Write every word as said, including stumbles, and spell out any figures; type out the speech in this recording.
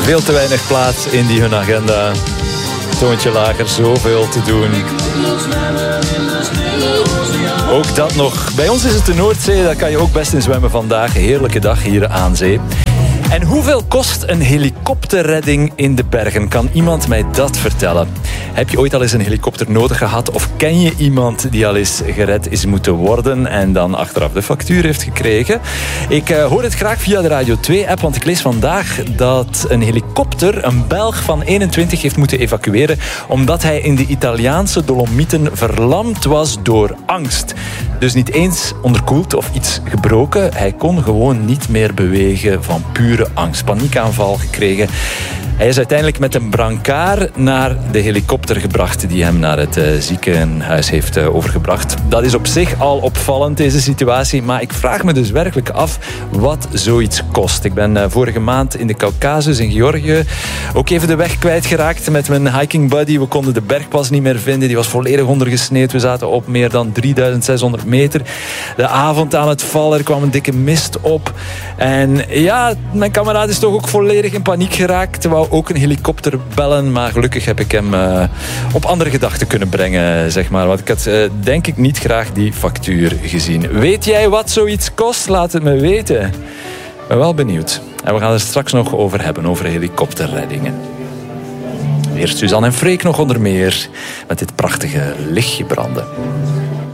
Veel te weinig plaats in die hun agenda. Toontje lager, zoveel te doen. Ook dat nog. Bij ons is het de Noordzee, daar kan je ook best in zwemmen vandaag. Heerlijke dag hier aan zee. En hoeveel kost een helikopterredding in de bergen? Kan iemand mij dat vertellen? Heb je ooit al eens een helikopter nodig gehad? Of ken je iemand die al eens gered is moeten worden en dan achteraf de factuur heeft gekregen? Ik uh, hoor het graag via de Radio twee-app, want ik lees vandaag dat een helikopter een Belg van eenentwintig heeft moeten evacueren omdat hij in de Italiaanse Dolomieten verlamd was door angst. Dus niet eens onderkoeld of iets gebroken. Hij kon gewoon niet meer bewegen van pure angst. Paniekaanval gekregen. Hij is uiteindelijk met een brancard naar de helikopter gebracht die hem naar het uh, ziekenhuis heeft uh, overgebracht. Dat is op zich al opvallend, deze situatie. Maar ik vraag me dus werkelijk af wat zoiets kost. Ik ben uh, vorige maand in de Caucasus in Georgië ook even de weg kwijtgeraakt met mijn hiking buddy. We konden de bergpas niet meer vinden. Die was volledig ondergesneeuwd. We zaten op meer dan drieduizend zeshonderd meter. De avond aan het vallen, er kwam een dikke mist op. En ja, mijn kameraad is toch ook volledig in paniek geraakt. Wou ook een helikopter bellen, maar gelukkig heb ik hem uh, op andere gedachten kunnen brengen, zeg maar. Want ik had uh, denk ik niet graag die factuur gezien. Weet jij wat zoiets kost? Laat het me weten. Ik ben wel benieuwd. En we gaan er straks nog over hebben, over helikopterreddingen. Eerst Suzanne en Freek nog onder meer met dit prachtige lichtje branden.